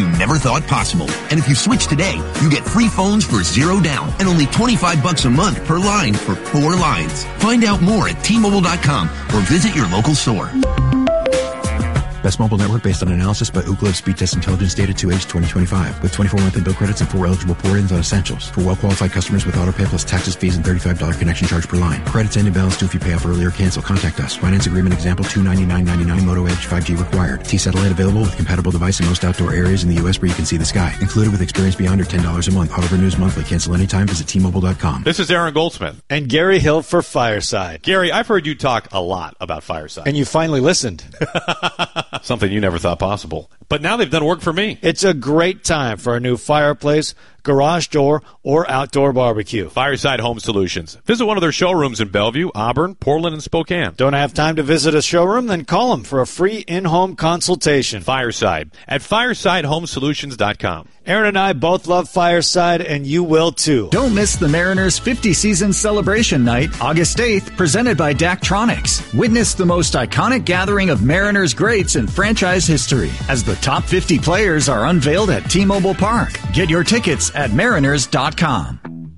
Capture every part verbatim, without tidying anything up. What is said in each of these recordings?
you never thought possible. And if you switch today, you get free phones for zero down and only twenty-five bucks a month per line for four lines. Find out more at T Mobile dot com or visit your local store. Best mobile network based on analysis by Ookla Speed Test Intelligence data to age twenty twenty-five with twenty-four month in bill credits and four eligible port-ins on essentials. For well-qualified customers with autopay plus taxes, fees, and thirty-five dollars connection charge per line. Credits end and balance due if you pay off early or cancel. Contact us. Finance agreement example two ninety-nine ninety-nine. Moto Edge five G required. T-Satellite available with compatible device in most outdoor areas in the U S where you can see the sky. Included with experience beyond or ten dollars a month. Auto renews monthly. Cancel anytime. Visit T Mobile dot com. This is Aaron Goldsmith. And Gary Hill for Fireside. Gary, I've heard you talk a lot about Fireside. And you finally listened. Something you never thought possible. But now they've done work for me. It's a great time for a new fireplace, garage door, or outdoor barbecue. Fireside Home Solutions. Visit one of their showrooms in Bellevue, Auburn, Portland, and Spokane. Don't have time to visit a showroom? Then call them for a free in-home consultation. Fireside at fireside home solutions dot com. Aaron and I both love Fireside, and you will too. Don't miss the Mariners' fifty season celebration night, August eighth, presented by Daktronics. Witness the most iconic gathering of Mariners greats in franchise history as the top fifty players are unveiled at T-Mobile Park. Get your tickets at mariners dot com.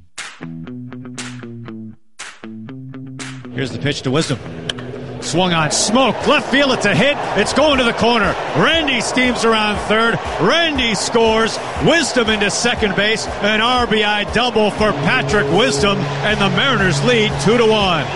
Here's the pitch to Wisdom. Swung on, smoke, left field, it's a hit, it's going to the corner. Randy steams around third, Randy scores, Wisdom into second base, an R B I double for Patrick Wisdom, and the Mariners lead two to one.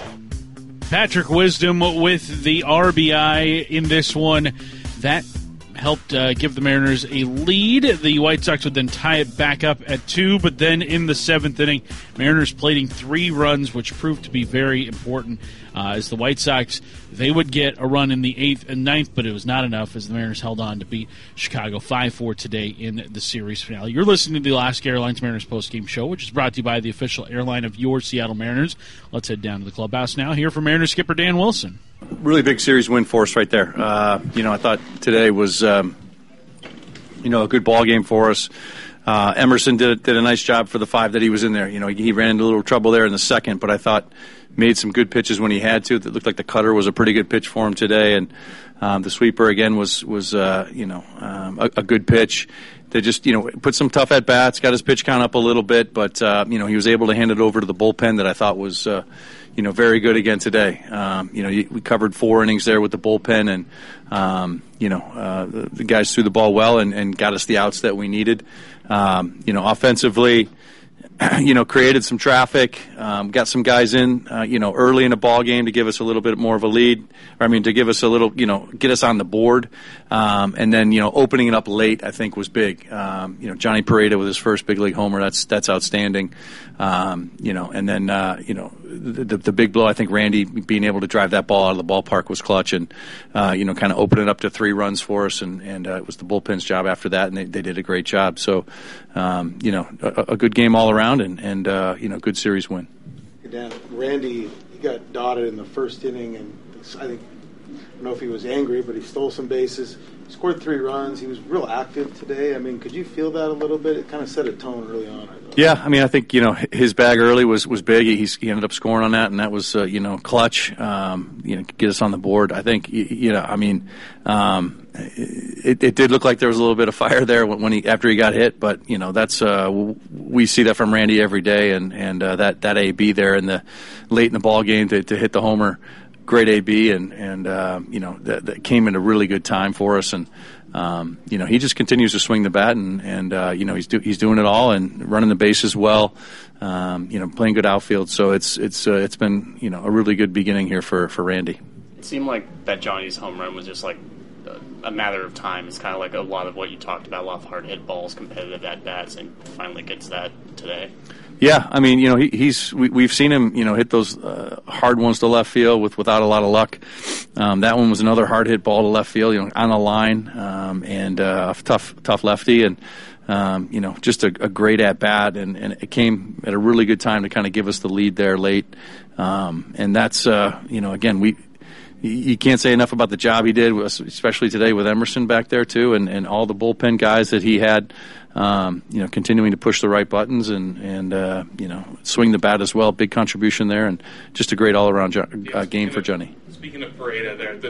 Patrick Wisdom with the R B I in this one. That helped uh, give the Mariners a lead. The White Sox would then tie it back up at two, but then in the seventh inning, Mariners plating three runs, which proved to be very important uh, as the White Sox, they would get a run in the eighth and ninth, but it was not enough as the Mariners held on to beat Chicago five four today in the series finale. You're listening to the Alaska Airlines Mariners postgame show, which is brought to you by the official airline of your Seattle Mariners. Let's head down to the clubhouse now. Here from Mariners skipper Dan Wilson. Really big series win for us right there. Uh, you know, I thought today was, um, you know, a good ball game for us. Uh, Emerson did did a nice job for the five that he was in there. You know, he, he ran into a little trouble there in the second, but I thought made some good pitches when he had to. It looked like the cutter was a pretty good pitch for him today, and um, the sweeper again was was uh, you know um, a, a good pitch. They just, you know, put some tough at bats, got his pitch count up a little bit, but uh, you know, he was able to hand it over to the bullpen that I thought was, uh, you know, very good again today. Um, you know, we covered four innings there with the bullpen, and um, you know, uh, the, the guys threw the ball well and, and got us the outs that we needed. Um, you know, offensively, you know, created some traffic, um, got some guys in, uh, you know, early in the ball game to give us a little bit more of a lead. Or, I mean, to give us a little, you know, get us on the board. Um, and then, you know, opening it up late, I think, was big. Um, you know, Johnny Pareda with his first big league homer, that's that's outstanding. Um, you know, and then, uh, you know, the, the, the big blow, I think Randy being able to drive that ball out of the ballpark was clutch and, uh, you know, kind of open it up to three runs for us. And, and uh, it was the bullpen's job after that, and they, they did a great job. So, um, you know, a, a good game all around and, and uh, you know, good series win. Hey Dan, Randy, he got dotted in the first inning, and I think, I don't know if he was angry, but he stole some bases. He scored three runs. He was real active today. I mean, could you feel that a little bit? It kind of set a tone early on, I thought. Yeah, I mean, I think, you know, his bag early was, was big. He's, he ended up scoring on that, and that was, uh, you know, clutch, um, you know, get us on the board. I think, you, you know, I mean, um, it, it did look like there was a little bit of fire there when, when he after he got hit, but, you know, that's uh, we see that from Randy every day, and, and uh, that, that A B there in the late in the ball game to, to hit the homer. Great A B, and and uh, you know that, that came in a really good time for us, and um, you know he just continues to swing the bat, and and uh, you know he's do, he's doing it all and running the bases well, um, you know playing good outfield. So it's it's uh, it's been you know a really good beginning here for, for Randy. It seemed like that Johnny's home run was just like a matter of time. It's kind of like a lot of what you talked about, a lot of hard hit balls, competitive at bats, and finally gets that today. Yeah, I mean, you know, he, he's we, we've seen him, you know, hit those uh, hard ones to left field with without a lot of luck. Um, that one was another hard hit ball to left field, you know, on the line, um, and uh, a tough, tough lefty, and um, you know, just a, a great at bat, and, and it came at a really good time to kind of give us the lead there late, um, and that's, uh, you know, again, we. You can't say enough about the job he did, especially today with Emerson back there too, and, and all the bullpen guys that he had, um, you know, continuing to push the right buttons and and uh, you know swing the bat as well. Big contribution there, and just a great all around jo- uh, game for Johnny. Speaking of Pareda, there, the,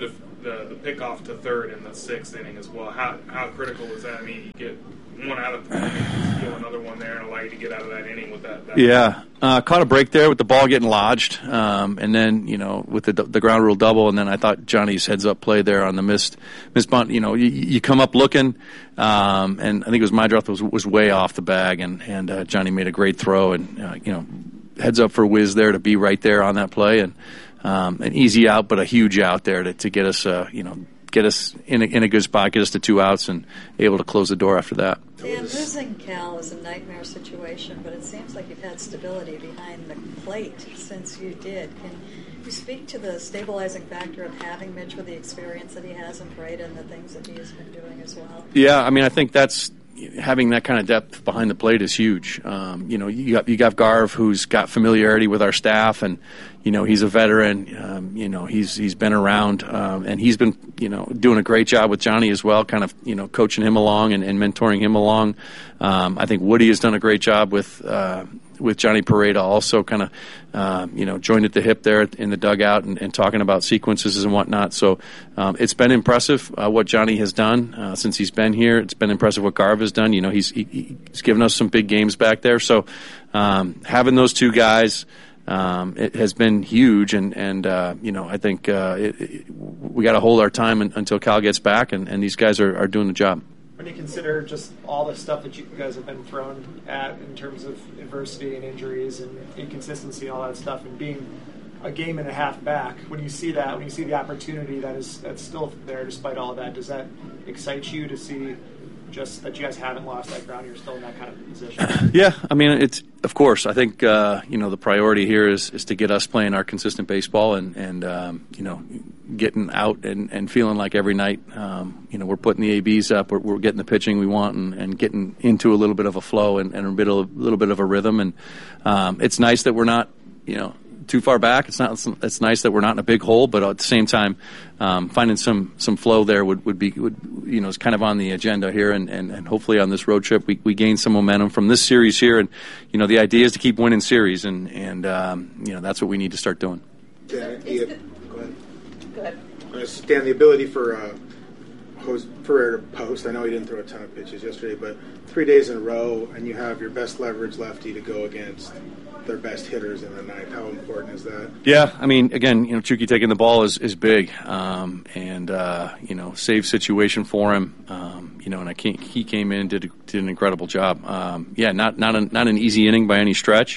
the the pick off to third in the sixth inning as well. How how critical is that? I mean, you get one out of three, you steal another one there and allow you to get out of that inning with that. that yeah, uh, caught a break there with the ball getting lodged, um, and then you know with the the ground rule double, and then I thought Johnny's heads up play there on the missed missed bunt. You know, you, you come up looking, um, and I think it was Meidroth was was way off the bag, and and uh, Johnny made a great throw, and uh, you know heads up for Wiz there to be right there on that play, and um, an easy out but a huge out there to to get us uh, you know. get us in a, in a good spot, get us to two outs, and able to close the door after that. Dan, losing Cal is a nightmare situation, but it seems like you've had stability behind the plate since you did. Can you speak to the stabilizing factor of having Mitch with the experience that he has in Parade and the things that he has been doing as well? Yeah, I mean, I think that's having that kind of depth behind the plate is huge. Um, you know, you got you got Garv, who's got familiarity with our staff, and you know he's a veteran. Um, you know he's he's been around, um, and he's been you know doing a great job with Johnny as well, kind of you know coaching him along and, and mentoring him along. Um, I think Woody has done a great job with uh, with Johnny Pareda, also kind of uh, you know joined at the hip there in the dugout and, and talking about sequences and whatnot. So um, it's been impressive uh, what Johnny has done uh, since he's been here. It's been impressive what Garv has done. You know he's he, he's given us some big games back there. So um, having those two guys. Um, it has been huge, and and uh, you know I think uh, it, it, we got to hold our time in, until Cal gets back, and, and these guys are, are doing the job. When you consider just all the stuff that you guys have been thrown at in terms of adversity and injuries and inconsistency and all that stuff, and being a game and a half back, when you see that, when you see the opportunity that is that's still there despite all of that, does that excite you to see? Just that you guys haven't lost that ground, you're still in that kind of position. Yeah, I mean, it's of course. I think uh, you know the priority here is, is to get us playing our consistent baseball and and um, you know getting out and, and feeling like every night um, you know we're putting the A Bs up, we're, we're getting the pitching we want, and, and getting into a little bit of a flow and, and a bit of, a little bit of a rhythm. And um, it's nice that we're not you know. too far back. It's not. It's nice that we're not in a big hole, but at the same time, um, finding some, some flow there would, would be would you know is kind of on the agenda here, and, and, and hopefully on this road trip we, we gain some momentum from this series here, and you know the idea is to keep winning series, and and um, you know that's what we need to start doing. Dan, yeah, go ahead. Go ahead. Uh, Dan, the ability for uh, Jose Ferrer to post. I know he didn't throw a ton of pitches yesterday, but three days in a row, and you have your best leverage lefty to go against their best hitters in the ninth. How important is that? Yeah, I mean, again, you know, Chucky taking the ball is, is big, um, and uh, you know, save situation for him. Um, you know, and I can't, he came in did did an incredible job. Um, yeah, not not a, not an easy inning by any stretch.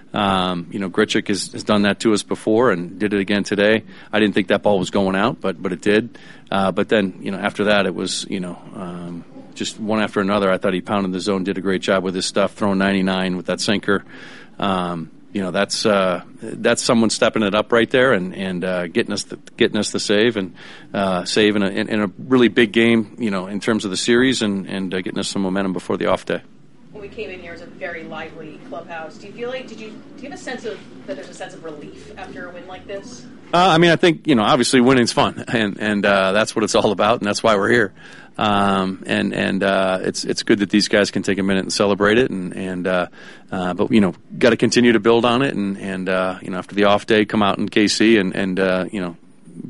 Um, you know, Grichuk has, has done that to us before and did it again today. I didn't think that ball was going out, but but it did. Uh, but then, you know, after that, it was you know. Um, just one after another. I thought he pounded the zone, did a great job with his stuff, throwing ninety-nine with that sinker. Um, you know, that's uh, that's someone stepping it up right there and and uh, getting us the, getting us the save and uh, save in a, in, in a really big game. You know, in terms of the series and and uh, getting us some momentum before the off day. When we came in here, it was a very lively clubhouse. Do you feel like did you do you have a sense of that there's a sense of relief after a win like this? Uh, I mean, I think you know, obviously, winning's fun, and and uh, that's what it's all about, and that's why we're here. Um, and and uh, it's it's good that these guys can take a minute and celebrate it, and and uh, uh, but you know, got to continue to build on it, and and uh, you know, after the off day, come out in K C and and uh, you know,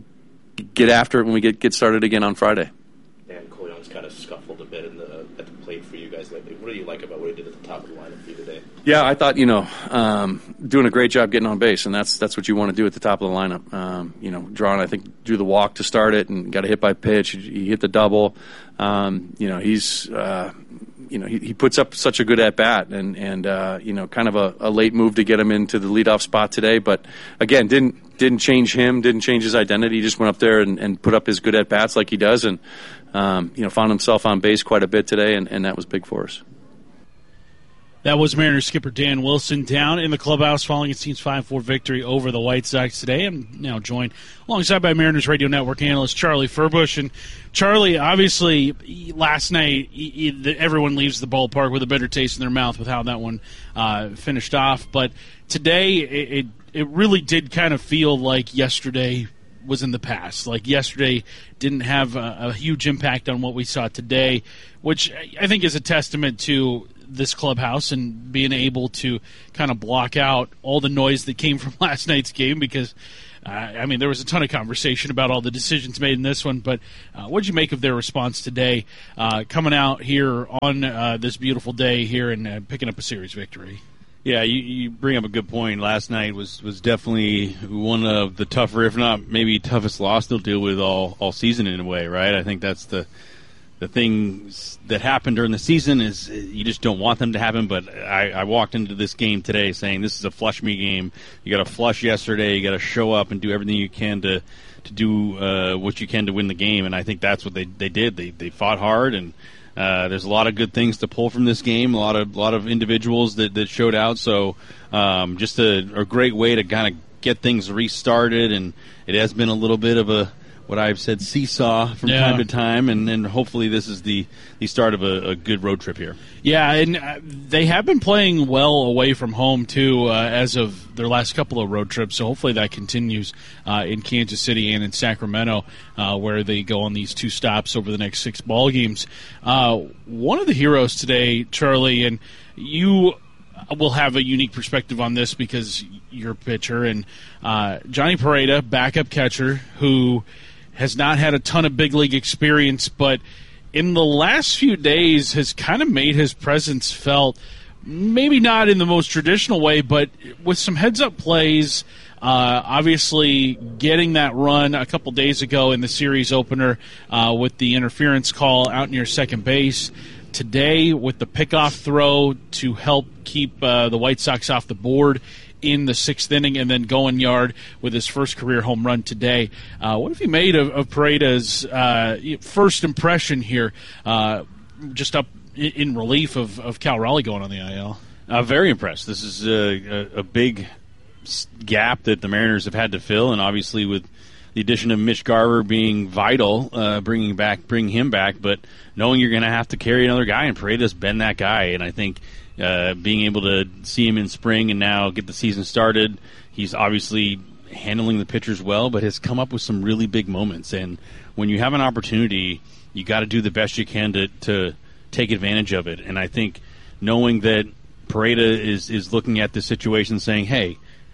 get after it when we get get started again on Friday. Dan Cole Young's kind of scuffled a bit in the at the plate for you guys lately. What do you like about what he did at the top of the lineup for you today? Yeah, I thought you know um, doing a great job getting on base, and that's that's what you want to do at the top of the lineup. Um, you know, drawing I think drew the walk to start it, and got a hit by pitch. He hit the double. Um, you know, he's uh, you know he, he puts up such a good at bat, and and uh, you know kind of a, a late move to get him into the leadoff spot today. But again, didn't didn't change him, didn't change his identity. He just went up there and, and put up his good at bats like he does, and um, you know found himself on base quite a bit today, and, and that was big for us. That was Mariners skipper Dan Wilson down in the clubhouse following its team's five four victory over the White Sox today. I'm now joined alongside by Mariners Radio Network analyst Charlie Furbush. And Charlie, obviously, last night he, he, everyone leaves the ballpark with a bitter taste in their mouth with how that one uh, finished off. But today it, it, it really did kind of feel like yesterday was in the past. Like yesterday didn't have a, a huge impact on what we saw today, which I think is a testament to this clubhouse and being able to kind of block out all the noise that came from last night's game, because uh, I mean, there was a ton of conversation about all the decisions made in this one, but uh, what did you make of their response today, uh, coming out here on uh, this beautiful day here and uh, picking up a series victory? Yeah, you, you bring up a good point. Last night was, was definitely one of the tougher, if not maybe toughest loss they'll deal with all, all season in a way, right? I think that's the the things that happened during the season is you just don't want them to happen, but I, I walked into this game today saying this is a flush me game. You got to flush yesterday. You got to show up and do everything you can to to do uh, what you can to win the game, and I think that's what they, they did. They they fought hard, and Uh, there's a lot of good things to pull from this game. A lot of a lot of individuals that, that showed out. So um, just a, a great way to kind of get things restarted. And it has been a little bit of a what I've said seesaw from yeah. time to time. And then hopefully this is the, the start of a, a good road trip here. Yeah, and uh, they have been playing well away from home too uh, as of their last couple of road trips. So hopefully that continues uh, in Kansas City and in Sacramento, uh, where they go on these two stops over the next six ball games. Uh, one of the heroes today, Charlie, and you will have a unique perspective on this because you're a pitcher, and uh, Johnny Pereda, backup catcher, who has not had a ton of big league experience, but in the last few days has kind of made his presence felt, maybe not in the most traditional way, but with some heads-up plays, uh, obviously getting that run a couple days ago in the series opener uh, with the interference call out near second base. Today with the pickoff throw to help keep uh, the White Sox off the board in the sixth inning, and then going yard with his first career home run today. Uh, what have you made of, of Pereda's uh, first impression here, uh, just up in relief of, of Cal Raleigh going on the I L? Uh, very impressed. This is a, a, a big gap that the Mariners have had to fill, and obviously with the addition of Mitch Garver being vital, uh, bringing back, bringing him back, but knowing you're going to have to carry another guy, and Pereda's been that guy, and I think Uh, being able to see him in spring and now get the season started, he's obviously handling the pitchers well, but has come up with some really big moments. And when you have an opportunity, you got to do the best you can to, to take advantage of it. And I think knowing that Pereda is, is looking at the situation saying, hey,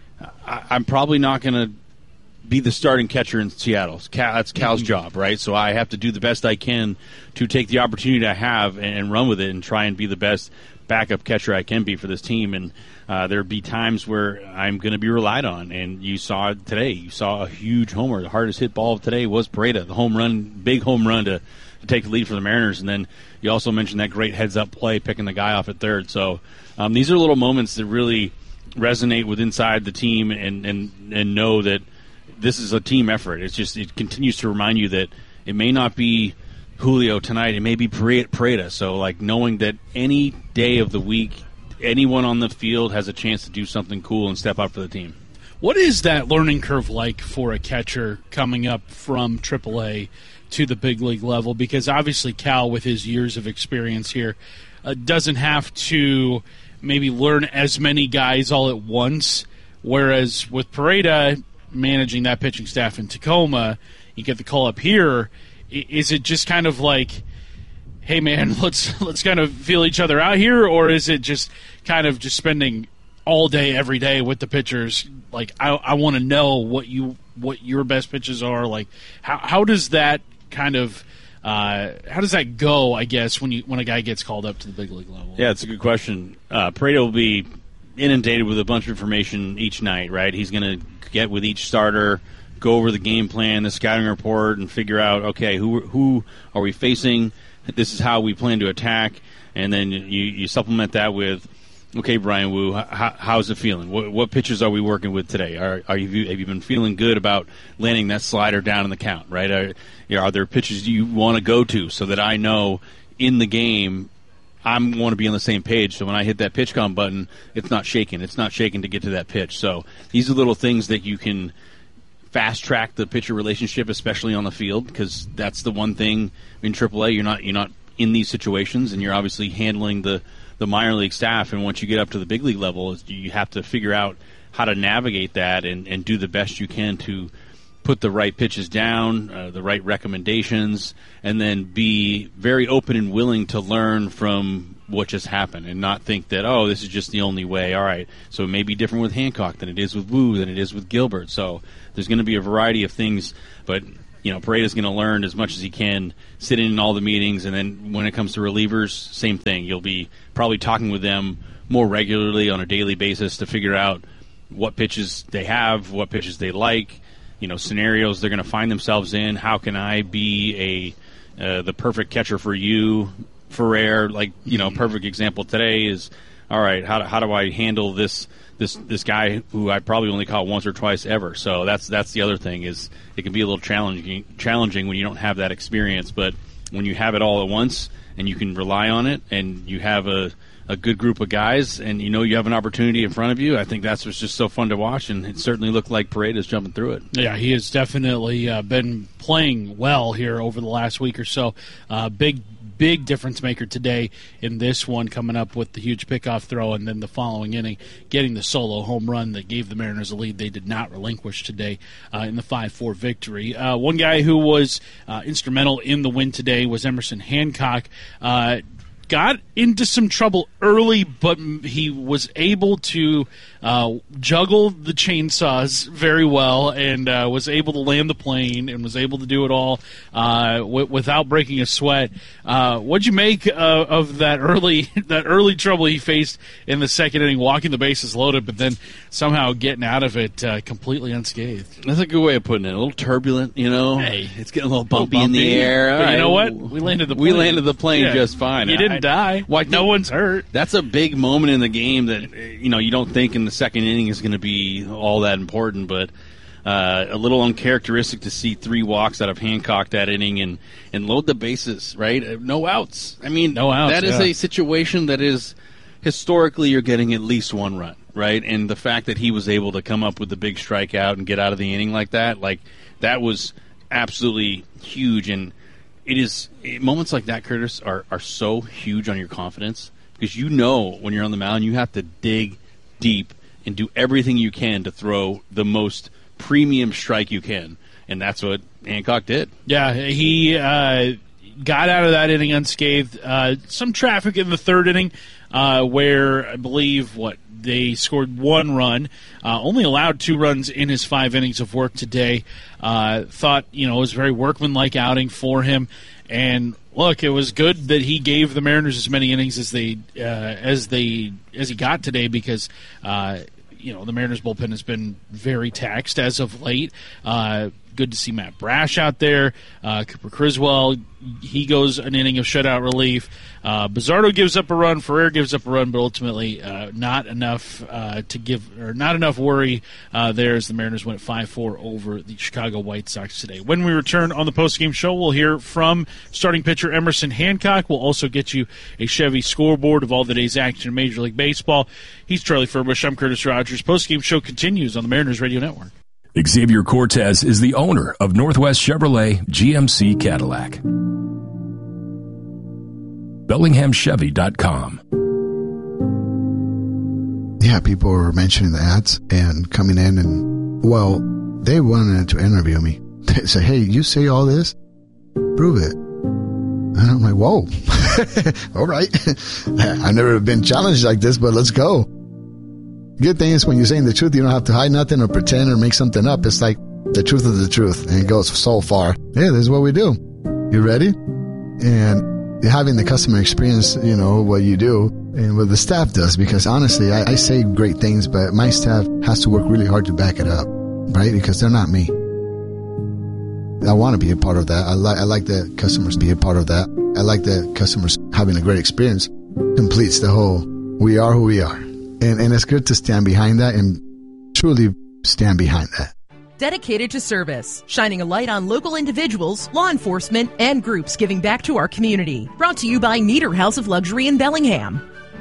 I, I'm probably not going to be the starting catcher in Seattle. Cal, that's Cal's mm-hmm. job, right? So I have to do the best I can to take the opportunity I have and, and run with it and try and be the best backup catcher I can be for this team. And uh, there'll be times where I'm going to be relied on. And you saw it today. You saw a huge homer. The hardest hit ball of today was Pereda, the home run, big home run to, to take the lead for the Mariners. And then you also mentioned that great heads-up play, picking the guy off at third. So um, these are little moments that really resonate with inside the team and, and, and know that this is a team effort. It's just it continues to remind you that it may not be Julio tonight, it may be Pereda. So, like, knowing that any day of the week, anyone on the field has a chance to do something cool and step up for the team. What is that learning curve like for a catcher coming up from triple A to the big league level? Because obviously Cal, with his years of experience here, uh, doesn't have to maybe learn as many guys all at once, whereas with Pereda managing that pitching staff in Tacoma, you get the call up here. Is it just kind of like, hey man, let's let's kind of feel each other out here, or is it just kind of just spending all day every day with the pitchers? Like, I I want to know what you what your best pitches are. Like, how how does that kind of uh, how does that go? I guess when you when a guy gets called up to the big league level. Yeah, it's a good question. Uh, Pereda will be inundated with a bunch of information each night, right? He's going to get with each starter, go over the game plan, the scouting report, and figure out, okay, who who are we facing? This is how we plan to attack. And then you, you supplement that with, okay, Brian Wu, how, how's it feeling? What, what pitches are we working with today? Are, are you have you been feeling good about landing that slider down in the count, right? Are, you know, are there pitches you want to go to so that I know in the game I want to be on the same page, so when I hit that pitch count button, it's not shaking. It's not shaking to get to that pitch. So these are little things that you can fast-track the pitcher relationship, especially on the field, because that's the one thing in triple A. You're not you're not in these situations, and you're obviously handling the, the minor league staff. And once you get up to the big league level, you have to figure out how to navigate that and, and do the best you can to put the right pitches down, uh, the right recommendations, and then be very open and willing to learn from what just happened and not think that, oh, this is just the only way. All right, so it may be different with Hancock than it is with Wu, than it is with Gilbert. So there's going to be a variety of things, but you know, Paredes going to learn as much as he can, sit in all the meetings, and then when it comes to relievers, same thing. You'll be probably talking with them more regularly on a daily basis to figure out what pitches they have, what pitches they like, you know, scenarios they're going to find themselves in. How can I be a uh, the perfect catcher for you, Ferrer? Like, you know, perfect example today is, all right, how do, how do I handle this this this guy who I probably only caught once or twice ever? So that's that's the other thing, is it can be a little challenging challenging when you don't have that experience, but when you have it all at once and you can rely on it, and you have a a good group of guys, and you know you have an opportunity in front of you, I think that's what's just so fun to watch, and it certainly looked like Paredes jumping through it. Yeah, he has definitely uh, been playing well here over the last week or so. Uh, big, big difference maker today in this one, coming up with the huge pickoff throw, and then the following inning getting the solo home run that gave the Mariners a lead they did not relinquish today uh, in the five four victory. Uh, one guy who was uh, instrumental in the win today was Emerson Hancock. Uh, got into some trouble early, but he was able to uh, juggle the chainsaws very well, and uh, was able to land the plane, and was able to do it all uh, w- without breaking a sweat. Uh, what'd you make uh, of that early that early trouble he faced in the second inning, walking the bases loaded, but then somehow getting out of it uh, completely unscathed? That's a good way of putting it. A little turbulent, you know. Hey, it's getting a little bumpy, little bumpy in the air. But I, you know what? We landed the plane. We landed the plane Yeah. just fine. You didn't I, die. Why, no one's hurt. That's a big moment in the game that, you know, you don't think in the second inning is going to be all that important, but uh, a little uncharacteristic to see three walks out of Hancock that inning and, and load the bases, right? No outs. I mean, no outs, that is yeah. a situation that is, historically, you're getting at least one run, right? And the fact that he was able to come up with the big strikeout and get out of the inning like that, like, that was absolutely huge. And it is moments like that, Curtis, are, are so huge on your confidence, because you know when you're on the mound you have to dig deep and do everything you can to throw the most premium strike you can, and that's what Hancock did. Yeah, he uh, got out of that inning unscathed. Uh, some traffic in the third inning uh, where I believe what they scored one run, uh, only allowed two runs in his five innings of work today. Uh, thought, you know, it was a very workmanlike outing for him. And look, it was good that he gave the Mariners as many innings as they uh, as they as he got today, because uh, you know the Mariners bullpen has been very taxed as of late. Uh, good to see Matt Brash out there. Uh, Cooper Criswell, he goes an inning of shutout relief. Uh, Bizzardo gives up a run. Ferrer gives up a run, but ultimately uh, not enough uh, to give, or not enough worry uh, there as the Mariners went five four over the Chicago White Sox today. When we return on the postgame show, we'll hear from starting pitcher Emerson Hancock. We'll also get you a Chevy scoreboard of all the day's action in Major League Baseball. He's Charlie Furbush. I'm Curtis Rogers. Postgame show continues on the Mariners Radio Network. Xavier Cortez is the owner of Northwest Chevrolet G M C Cadillac. Bellingham Chevy dot com. Yeah, people were mentioning the ads and coming in, and, well, they wanted to interview me. They said, hey, you say all this? Prove it. And I'm like, whoa. All right. I've never been challenged like this, but let's go. Good thing is when you're saying the truth, you don't have to hide nothing or pretend or make something up. It's like the truth is the truth, and it goes so far. Yeah, this is what we do. You ready? And having the customer experience, you know, what you do and what the staff does, because honestly, I, I say great things, but my staff has to work really hard to back it up, right? Because they're not me. I want to be a part of that. I like I like the customers be a part of that. I like the customers having a great experience. Completes the whole, we are who we are. And, and it's good to stand behind that and truly stand behind that. Dedicated to service, shining a light on local individuals, law enforcement, and groups giving back to our community. Brought to you by Nieder House of Luxury in Bellingham.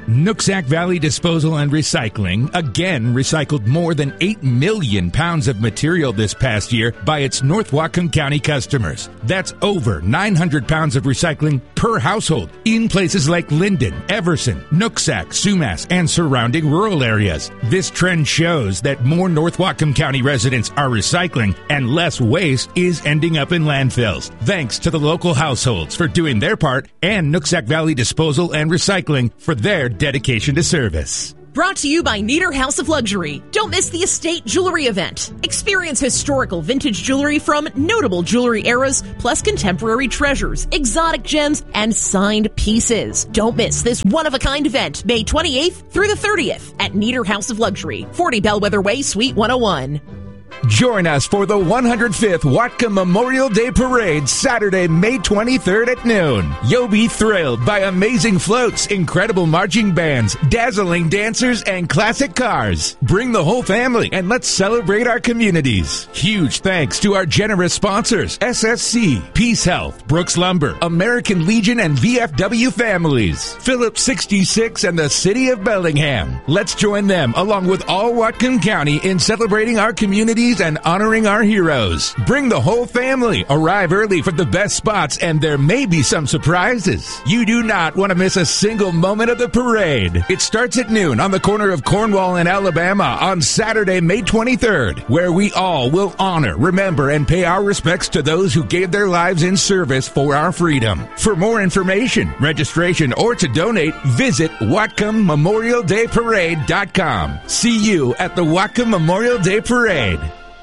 Nooksack Valley Disposal and Recycling again recycled more than eight million pounds of material this past year by its North Whatcom County customers. That's over nine hundred pounds of recycling per household in places like Linden, Everson, Nooksack, Sumas, and surrounding rural areas. This trend shows that more North Whatcom County residents are recycling and less waste is ending up in landfills. Thanks to the local households for doing their part and Nooksack Valley Disposal and Recycling for their dedication to service. Brought to you by Nieder House of Luxury. Don't miss the Estate Jewelry event. Experience historical vintage jewelry from notable jewelry eras, plus contemporary treasures, exotic gems, and signed pieces. Don't miss this one-of-a-kind event, May twenty-eighth through the thirtieth at Nieder House of Luxury, forty Bellwether Way, Suite one oh one. Join us for the one hundred fifth Whatcom Memorial Day Parade, Saturday, May twenty-third at noon. You'll be thrilled by amazing floats, incredible marching bands, dazzling dancers, and classic cars. Bring the whole family and let's celebrate our communities. Huge thanks to our generous sponsors, S S C, Peace Health, Brooks Lumber, American Legion, and V F W Families, Phillips sixty-six, and the City of Bellingham. Let's join them, along with all Whatcom County, in celebrating our communities and honoring our heroes. Bring the whole family. Arrive early for the best spots, and there may be some surprises. You do not want to miss a single moment of the parade. It starts at noon on the corner of Cornwall and Alabama on Saturday, May twenty-third, where we all will honor, remember, and pay our respects to those who gave their lives in service for our freedom. For more information, registration, or to donate, visit Whatcom Memorial Day Parade dot com. See you at the Whatcom Memorial Day Parade.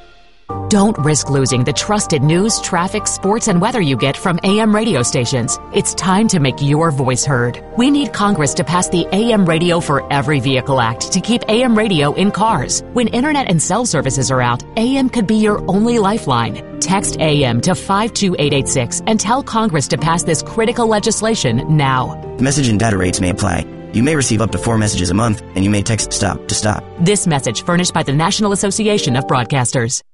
Don't risk losing the trusted news, traffic, sports, and weather you get from A M radio stations. It's time to make your voice heard. We need Congress to pass the A M Radio for Every Vehicle Act to keep A M radio in cars. When internet and cell services are out, A M could be your only lifeline. Text A M to five two eight eight six and tell Congress to pass this critical legislation now. Message and data rates may apply. You may receive up to four messages a month, and you may text STOP to stop. This message furnished by the National Association of Broadcasters.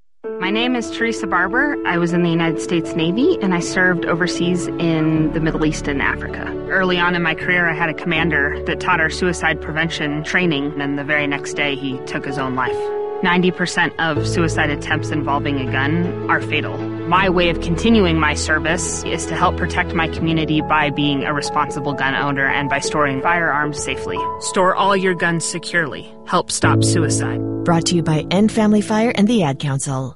My name is Teresa Barber. I was in the United States Navy, and I served overseas in the Middle East and Africa. Early on in my career, I had a commander that taught our suicide prevention training, and the very next day, he took his own life. ninety percent of suicide attempts involving a gun are fatal. My way of continuing my service is to help protect my community by being a responsible gun owner and by storing firearms safely. Store all your guns securely. Help stop suicide. Brought to you by End Family Fire and the Ad Council.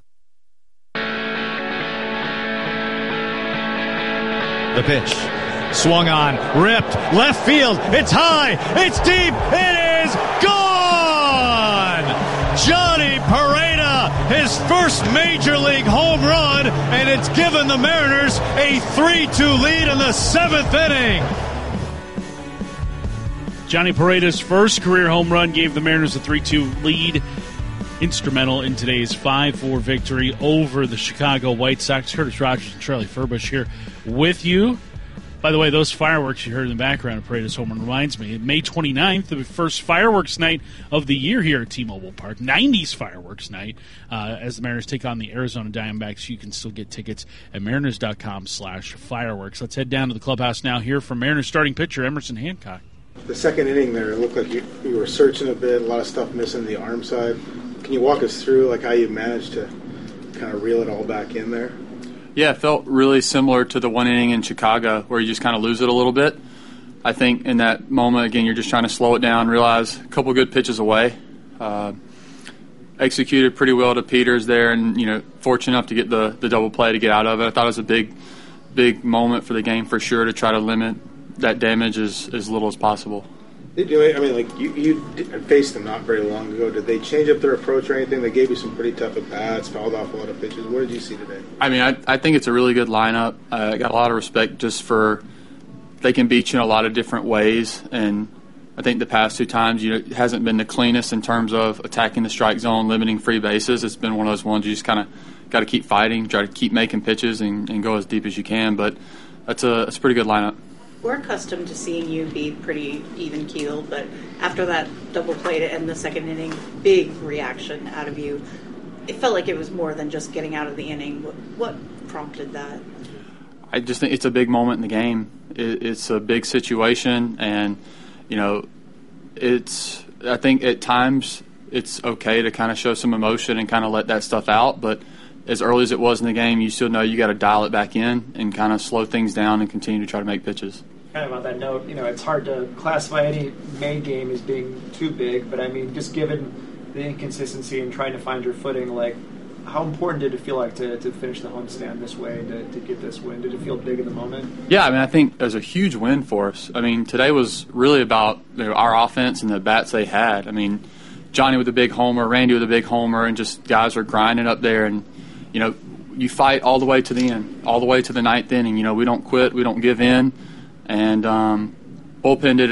The pitch. Swung on, ripped, left field. It's high, it's deep, it is gone! Johnny Pereda, his first major league home run, and it's given the Mariners a three two lead in the seventh inning. Johnny Pereda's first career home run gave the Mariners a three two lead. Instrumental in today's five four victory over the Chicago White Sox. Curtis Rogers and Charlie Furbush here with you. By the way, those fireworks you heard in the background of Paredes' home run reminds me, May twenty-ninth, the first fireworks night of the year here at T-Mobile Park. nineties fireworks night uh, as the Mariners take on the Arizona Diamondbacks. You can still get tickets at mariners.com slash fireworks. Let's head down to the clubhouse now, hear from Mariners starting pitcher Emerson Hancock. The second inning there, it looked like you, you were searching a bit, a lot of stuff missing the arm side. Can you walk us through like how you managed to kind of reel it all back in there? Yeah, it felt really similar to the one inning in Chicago where you just kind of lose it a little bit. I think in that moment, again, you're just trying to slow it down, realize a couple good pitches away. Uh, executed pretty well to Peters there and, you know, fortunate enough to get the, the double play to get out of it. I thought it was a big, big moment for the game for sure to try to limit that damage as, as little as possible. Did you, I mean, like, you, you faced them not very long ago. Did they change up their approach or anything? They gave you some pretty tough at-bats, fouled off a lot of pitches. What did you see today? I mean, I, I think it's a really good lineup. I uh, got a lot of respect just for they can beat you in a lot of different ways. And I think the past two times, you know, it hasn't been the cleanest in terms of attacking the strike zone, limiting free bases. It's been one of those ones you just kind of got to keep fighting, try to keep making pitches and, and go as deep as you can. But that's a, that's a pretty good lineup. We're accustomed to seeing you be pretty even-keeled, but after that double play to end the second inning, big reaction out of you. It felt like it was more than just getting out of the inning. What, what prompted that? I just think it's a big moment in the game. It, it's a big situation, and you know, it's I think at times it's okay to kind of show some emotion and kind of let that stuff out, but as early as it was in the game, you still know you got to dial it back in and kind of slow things down and continue to try to make pitches. Kind of on that note, you know, it's hard to classify any May game as being too big, but I mean, just given the inconsistency and trying to find your footing, like, how important did it feel like to, to finish the homestand this way, to, to get this win? Did it feel big in the moment? Yeah, I mean, I think it was a huge win for us. I mean, today was really about, you know, our offense and the bats they had. I mean, Johnny with a big homer, Randy with a big homer, and just guys are grinding up there. And, you know, you fight all the way to the end, all the way to the ninth inning. You know, we don't quit, we don't give in. And um, bullpen did